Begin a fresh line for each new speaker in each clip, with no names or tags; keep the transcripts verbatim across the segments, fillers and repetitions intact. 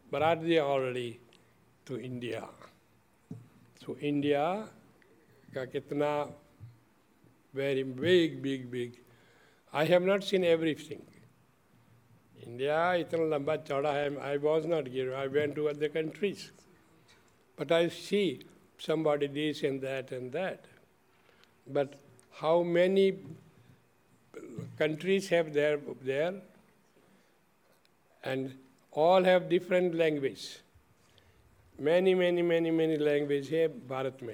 brought there already to India. So India का कितना very big, big, big. I have not seen everything. India इतना लंबा चौड़ा है. I was not here. I went to other countries, but I see somebody this and that and that. But how many countries have there there? And all have different language. Many, many, many, many language है भारत में.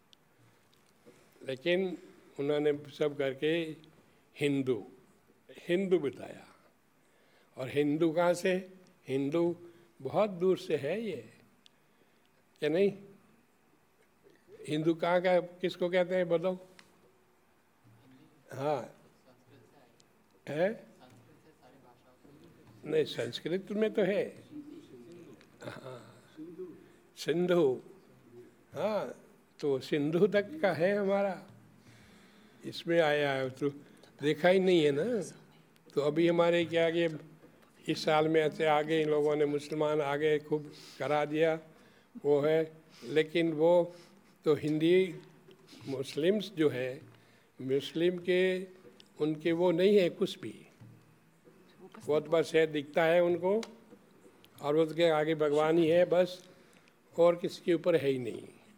लेकिन उन्होंने सब करके हिंदू हिंदू बताया. और हिंदू कहाँ से? हिंदू बहुत दूर से है ये, क्या नहीं? हिंदू कहाँ का, किसको कहते हैं बताओ? हाँ है, नहीं संस्कृत में तो है. हाँ सिंधु, हाँ तो सिंधु तक का है हमारा. इसमें आया है तो देखा ही नहीं है ना. तो अभी हमारे क्या कि इस साल में ऐसे आगे इन लोगों ने मुसलमान आगे खूब करा दिया वो है. लेकिन वो तो हिंदी मुस्लिम्स जो है, मुस्लिम के उनके वो नहीं है कुछ भी. बहुत बस है दिखता है उनको, और उसके आगे भगवान ही है बस, और किसी के ऊपर है ही नहीं.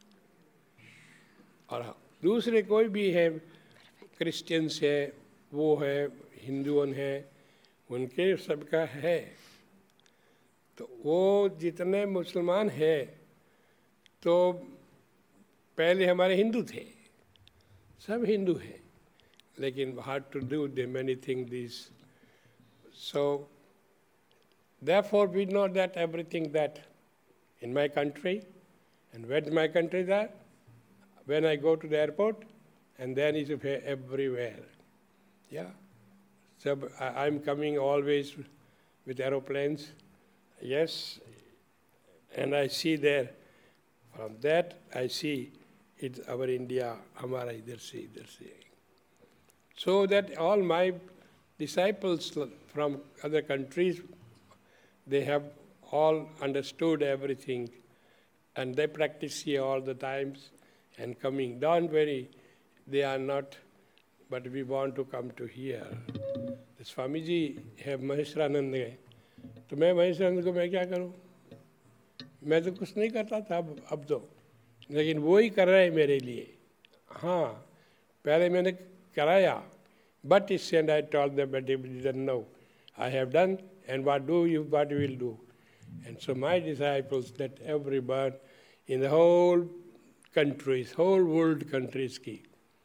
और दूसरे कोई भी है, क्रिश्चियंस है, वो है, हिंदुओं है, उनके सबका है. तो वो जितने मुसलमान हैं तो पहले हमारे हिंदू थे, सब हिंदू हैं. लेकिन hard to do the many thing this. So therefore we know that everything that in my country, and where my country is at, when I go to the airport, and then it's everywhere. Yeah. So I, I'm coming always with aeroplanes. Yes. And I see there, from that I see it's our India, hamara idhar se, idhar se. So that all my disciples from other countries, they have all understood everything, and they practice here all the times and coming. Don't worry, they are not, but we want to come to here. The Swamiji have Maheshwaranand है, तो मैं महेश्वरानंद को मैं क्या करूं? मैं तो कुछ नहीं करता था अब अब तो, लेकिन वो ही कर रहे हैं मेरे लिए. हाँ पहले मैंने कराया, but it's and I told them, but they didn't know. I have done, and what do you, what you will do? And so my disciples, that everyone in the whole countries, whole world countries की,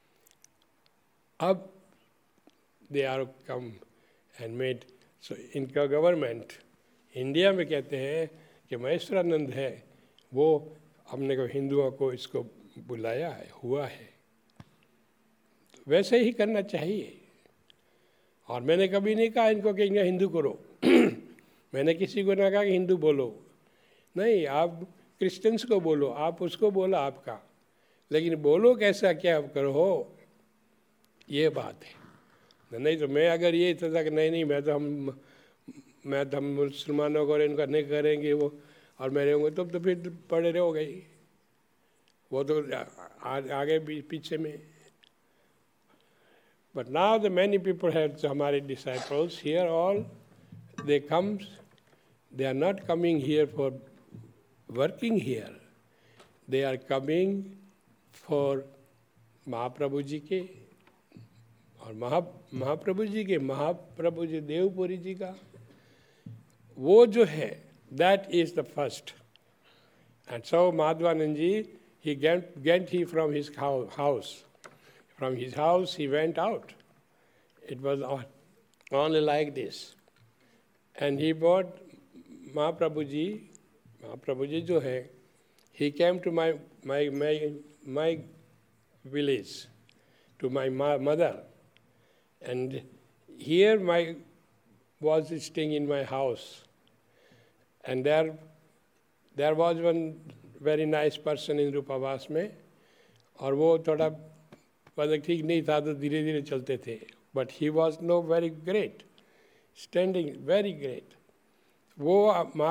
अब they are come and made. So इनका government India में कहते हैं कि महेश्वरानंद है, वो हमने को हिंदुओं को इसको बुलाया है, हुआ है. तो वैसे ही करना चाहिए. और मैंने कभी नहीं कहा इनको कि इन्हें हिंदू करो. मैंने किसी को ना कहा कि हिंदू बोलो, नहीं, आप क्रिश्चियंस को बोलो, आप उसको बोला आपका, लेकिन बोलो कैसा क्या करो हो, ये बात है. नहीं तो मैं अगर ये था कि नहीं नहीं मैं तो हम मैं तो हम मुसलमानों को इनका नहीं करेंगे वो, और मेरे होंगे तो, तो फिर पड़े रहो गई, वो तो आ, आगे पीछे में. But now the many people have Hamari disciples here all, they come, they are not coming here for working here. They are coming for Mahaprabhu ji के, और महा महाप्रभु जी के, महाप्रभु जी देवपुरी जी का, वो जो है, that is the first. And so Madhvanand ji, he get, get he from his house. From his house he went out. It was only like this. And he brought Mahaprabhu ji, Mahaprabhu ji jo hai, he came to my, my, my, my village, to my mother. And here my was staying in my house. And there, there was one very nice person in Rupavas में, और वो थोड़ा मतलब ठीक नहीं था तो धीरे धीरे चलते थे. But he was no very great, standing very great. वो